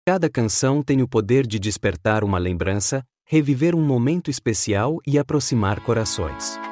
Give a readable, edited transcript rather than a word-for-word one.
Cada canção tem o poder de despertar uma lembrança, reviver um momento especial e aproximar corações.